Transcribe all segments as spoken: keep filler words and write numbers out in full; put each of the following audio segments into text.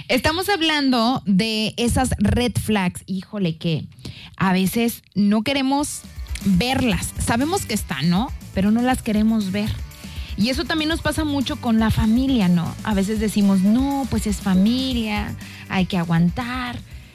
Estamos hablando de esas red flags, híjole, que a veces no queremos verlas. Sabemos que están, ¿no? Pero no las queremos ver. Y eso también nos pasa mucho con la familia, ¿no? A veces decimos, no, pues es familia, hay que aguantar,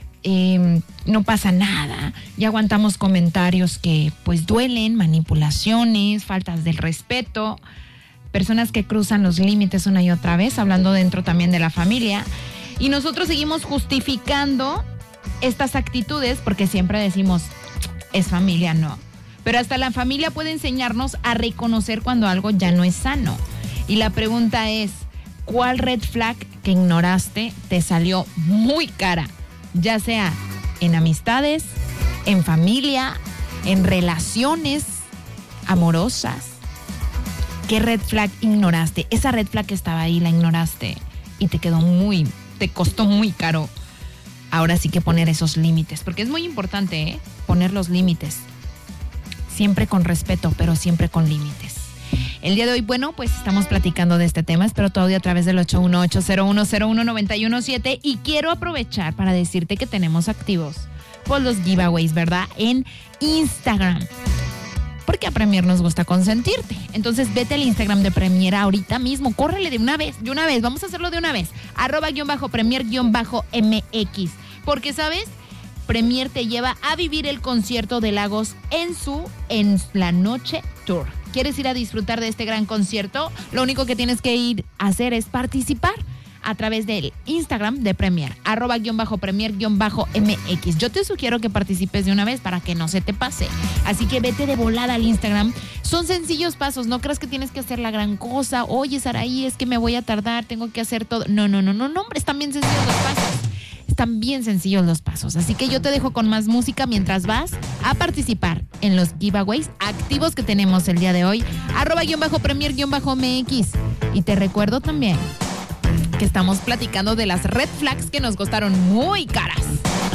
eh, no pasa nada. Y aguantamos comentarios que pues duelen, manipulaciones, faltas del respeto, personas que cruzan los límites una y otra vez, hablando dentro también de la familia. Y nosotros seguimos justificando estas actitudes porque siempre decimos, es familia, no. Pero hasta la familia puede enseñarnos a reconocer cuando algo ya no es sano. Y la pregunta es, ¿cuál red flag que ignoraste te salió muy cara? Ya sea en amistades, en familia, en relaciones amorosas. ¿Qué red flag ignoraste? Esa red flag que estaba ahí la ignoraste y te quedó muy, te costó muy caro. Ahora sí que poner esos límites, porque es muy importante, ¿eh? Poner los límites. Siempre con respeto, pero siempre con límites. El día de hoy, bueno, pues estamos platicando de este tema. Espero tu audio a través del ocho uno ocho, cero uno cero uno, nueve uno siete. Y quiero aprovechar para decirte que tenemos activos por los giveaways, ¿verdad? En Instagram. Porque a Premier nos gusta consentirte. Entonces vete al Instagram de Premier ahorita mismo. Córrele de una vez, de una vez. Vamos a hacerlo de una vez. Arroba guión bajo Premier guión bajo M X. Porque, ¿sabes? Premier te lleva a vivir el concierto de Lagos en su En la Noche Tour. ¿Quieres ir a disfrutar de este gran concierto? Lo único que tienes que ir a hacer es participar a través del Instagram de Premier, arroba guión bajo Premier guión bajo M X. Yo te sugiero que participes de una vez para que no se te pase. Así que vete de volada al Instagram. Son sencillos pasos, no creas que tienes que hacer la gran cosa. Oye, Saraí, es que me voy a tardar, tengo que hacer todo. No, no, no, no, no, hombre, están bien sencillos los pasos. Están bien sencillos los pasos. Así que yo te dejo con más música mientras vas a participar en los giveaways activos que tenemos el día de hoy. Arroba guión bajo Premier guión bajo M X. Y te recuerdo también que estamos platicando de las red flags que nos costaron muy caras.